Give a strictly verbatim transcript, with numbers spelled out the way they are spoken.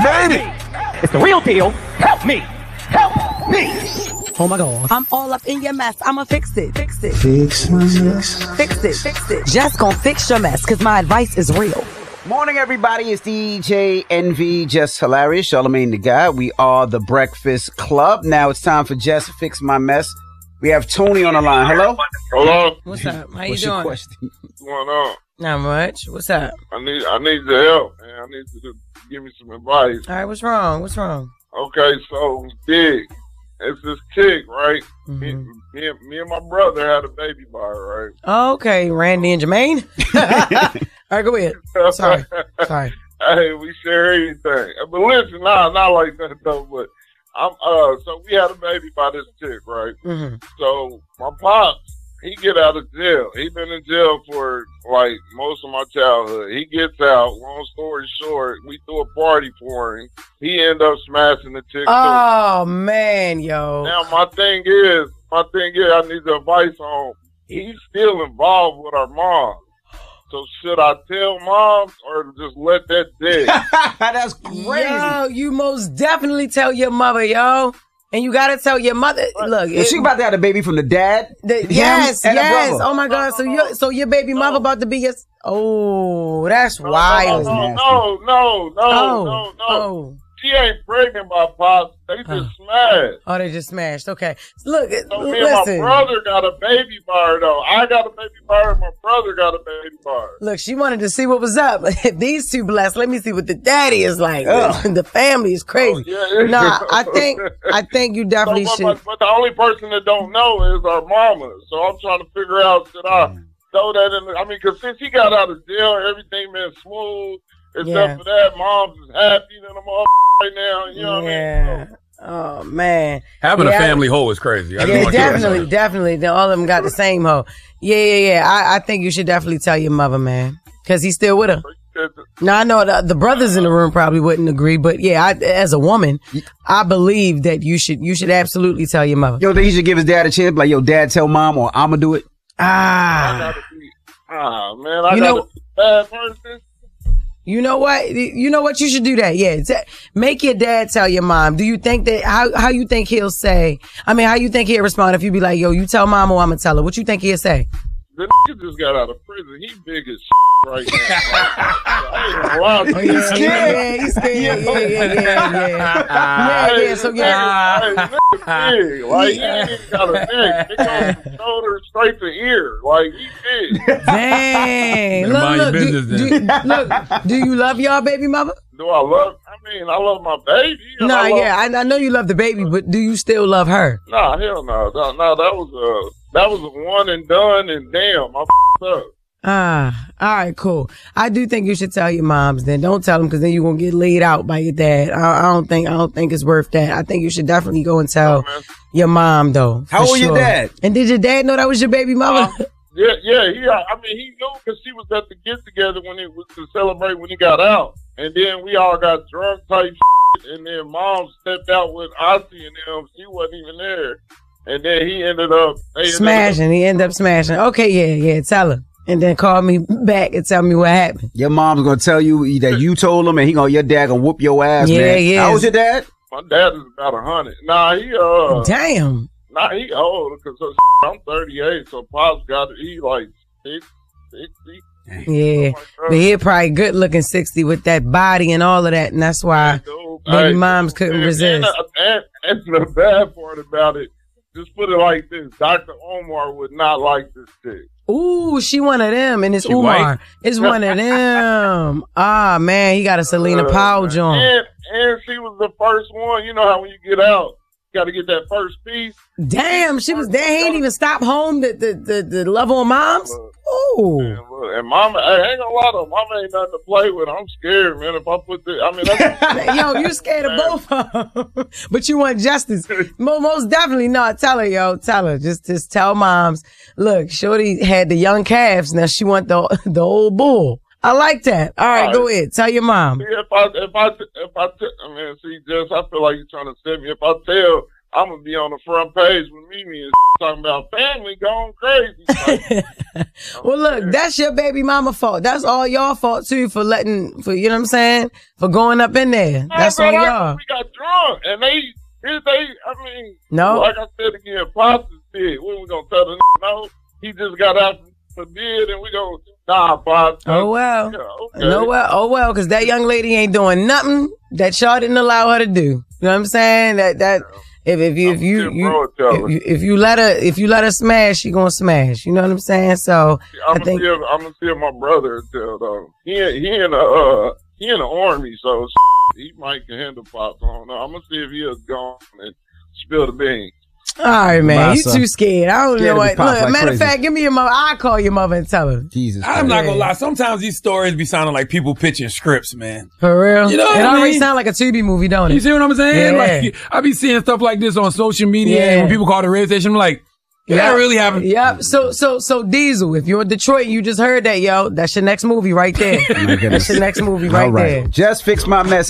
Baby! It's the real deal. Help me! Help me! Oh my God. I'm all up in your mess. I'ma fix it. Fix it. Fix my mess. Fix it. Fix it. Just gonna fix your mess, cause my advice is real. Morning, everybody. It's D J Envy, Just Hilarious, Charlamagne the Guy. We are the Breakfast Club. Now it's time for Just Fix My Mess. We have Tony on the line. Hello? Hello? What's up? How you What's doing? your question? What's going on? Not much. What's up? I need I need your help, man. I need you to give me some advice. All right, what's wrong? What's wrong? Okay, so big. It's this chick, right? Mm-hmm. Me, me, and- me and my brother had a baby by her, right? Okay, Randy and Jermaine. All right, go ahead. Sorry. Sorry. Hey, we share everything. But listen, nah, not like that though, but I'm uh so we had a baby by this chick, right? Mm-hmm. So my pops, he get out of jail. He been in jail for like most of my childhood. He gets out. Long story short, we threw a party for him. He ended up smashing the chick. Oh man, yo. Now my thing is, my thing is, I need the advice on. He's still involved with our mom. So should I tell mom or just let that dead? That's crazy. Yo, you most definitely tell your mother, yo. And you gotta tell your mother. Look, Is she about to have a baby from the dad? The, him, yes, and the yes. brother? Oh my God. So your so your baby mother about to be your. Oh, that's No, wild. No, no, no, no, no, Oh, no, no. oh, She ain't pregnant by pops. They just Huh. smashed. oh, they just smashed. Okay, look, So me and my listen. brother got a baby by her, though. I got a baby by her. My brother got a baby by her. Look, she wanted to see what was up. These two blessed. Let me see what the daddy is like. Ugh. The family is crazy. Oh, yeah. Nah, I think I think you So, definitely but, should. but, but the only person that don't know is our mama. So I'm trying to figure out, should I throw that in? The, I mean, because since he got out of jail, everything been smooth. Except Yeah. for that, mom's is happy than a mother right now. You know Yeah. what I mean? Oh man. Having Yeah, a family hoe is crazy. I just Yeah, want you to know. definitely, definitely. Then all of them got the same hoe. Yeah, yeah, yeah. I, I think you should definitely tell your mother, man, because he's still with her. Now I know the, the brothers in the room probably wouldn't agree, but yeah, I, as a woman, I believe that you should you should absolutely tell your mother. Yo, think he should give his dad a chance? Like, yo, dad, tell mom, or I'ma do it. I Ah, gotta be, ah, man, I You gotta know- be a bad person. you know what? You know what? You should do that. Yeah, T- make your dad tell your mom. Do you think that how how you think he'll say? I mean, how you think he'll respond if you be like, "Yo, you tell mom or I'ma tell her"? What you think he'll say? The nigga just got out of prison. He big as right now. I ain't gonna lie to Oh, you. yeah, yeah, he's scared. Yeah, yeah, yeah, yeah, yeah. Yeah, yeah. So yeah. Hey, nigga big. Like, he ain't even got a neck. It goes from shoulder straight to ear. Like, he big. Dang. Better Look, mind your look, do, business do, look, do you love your baby mother? Do I love, I mean, I love my baby. and Nah, I love, yeah, I, I know you love the baby, but do you still love her? Nah, hell no. No, no, that was a, that was a one and done, and damn, I f***ed up. Ah, all right, cool. I do think you should tell your moms. Then don't tell them because then you're gonna get laid out by your dad. I, I don't think I don't think it's worth that. I think you should definitely go and tell man. your mom though. How for old your sure. dad? And did your dad know that was your baby mother? Uh, Yeah, yeah, he. I mean, he knew because she was at the get together when he was to celebrate when he got out, and then we all got drunk type shit, and then mom stepped out with Ozzy and them. She wasn't even there, and then he ended up they ended Smashing. He ended up smashing. Okay, yeah, yeah. Tell her, and then call me back and tell me what happened. Your mom's gonna tell you that you told him, and he gonna your dad gonna whoop your ass, Yeah, man. yeah. How old your dad? Up. My dad is about a hundred. Nah, he uh, Damn. nah, he old because I'm thirty-eight, so Pop's got it. He like six, sixty. Yeah, but he probably good looking sixty with that body and all of that, and that's why baby moms couldn't and, resist. And, and, and the bad part about it, just put it like this: Doctor Omar would not like this chick. Ooh, she one of them, and it's She Umar. white? It's one of them. Ah, man, he got a Selena Uh, Powell joint. And, and she was the first one. You know how when you get out, you got to get that first piece. Damn, she was there. He ain't even stop home the the the, the love on moms. Ooh, And, look, and mama, I ain't gonna lie to her, mama ain't nothing to play with. I'm scared, man. If I put the, I mean, that's, yo, you scared of both of them, but you want justice. Mo- Most definitely, no. Tell her, yo, tell her. Just just tell moms. Look, Shorty had the young calves. Now she want the the old bull. I like that. All right, All go right. ahead. Tell your mom. see, if I, if I, if I, t- I mean, see, Jess, I feel like you're trying to set me. If I tell, I'm gonna be on the front page with Mimi and talking about family going crazy. Like, well, look, that's your baby mama fault. That's all y'all fault too for letting, for you know what I'm saying, for going up in there. That's on y'all. We got drunk and they, they, I mean, no, like I said again, Pops is dead. When we gonna tell the no? He just got out for bid and we gonna nah, Pops. Oh well, yeah, okay. no well, oh well, because that young lady ain't doing nothing that y'all didn't allow her to do. You know what I'm saying? That that. If if you if you, you if you if you let her if you let her smash, she gonna smash. You know what I'm saying? So I'm I think gonna see I'm gonna see my brother tell though. He he in the uh he in the army, so he might can handle Pops. I don't know. I'm gonna see if he is gone and spill the beans. All right, man. My You son. too scared. I don't Scared know to be what. popped Look, like matter of crazy. fact, give me your mother. I'll call your mother and tell her. Jesus. I'm Christ. not gonna lie. Sometimes these stories be sounding like people pitching scripts, man. For real? You know what it I already mean? sound like a Tubi movie, don't it? You see what I'm saying? Yeah. Like I be seeing stuff like this on social media, Yeah. and when people call the radio station, I'm like, yeah, that really happened. Yep. So, so, so Diesel, if you're in Detroit and you just heard that, yo, that's your next movie right there. My goodness. That's your next movie right All right. there. Just Fix My Mess.